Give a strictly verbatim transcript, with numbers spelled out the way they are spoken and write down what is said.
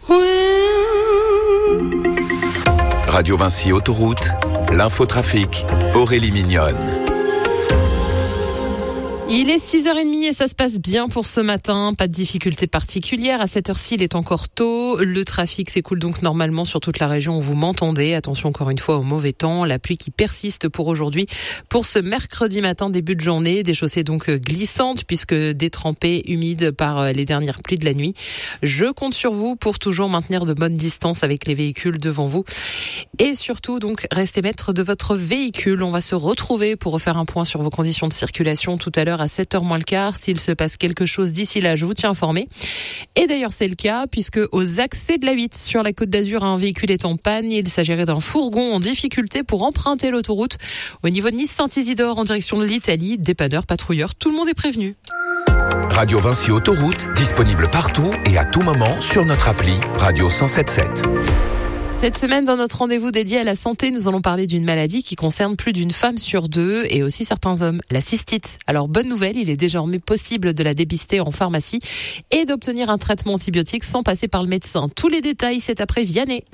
Radio Vinci Autoroute, l'infotrafic, Aurélie Mignonne. Il est six heures trente et ça se passe bien pour ce matin. Pas de difficultés particulières. À cette heure-ci, il est encore tôt. Le trafic s'écoule donc normalement sur toute la région où vous m'entendez. Attention encore une fois au mauvais temps. La pluie qui persiste pour aujourd'hui. Pour ce mercredi matin, début de journée, des chaussées donc glissantes puisque détrempées, humides par les dernières pluies de la nuit. Je compte sur vous pour toujours maintenir de bonnes distances avec les véhicules devant vous. Et surtout donc, restez maître de votre véhicule. On va se retrouver pour refaire un point sur vos conditions de circulation tout à l'heure à sept heures moins le quart. S'il se passe quelque chose d'ici là, je vous tiens informé. Et d'ailleurs, c'est le cas puisque aux accès de la huit sur la Côte d'Azur, un véhicule est en panne. Il s'agirait d'un fourgon en difficulté pour emprunter l'autoroute. Au niveau de Nice-Saint-Isidore, en direction de l'Italie, dépanneurs, patrouilleurs, tout le monde est prévenu. Radio Vinci Autoroute, disponible partout et à tout moment sur notre appli Radio cent sept sept. Cette semaine, dans notre rendez-vous dédié à la santé, nous allons parler d'une maladie qui concerne plus d'une femme sur deux et aussi certains hommes, la cystite. Alors, bonne nouvelle, il est désormais possible de la dépister en pharmacie et d'obtenir un traitement antibiotique sans passer par le médecin. Tous les détails, c'est après Vianney.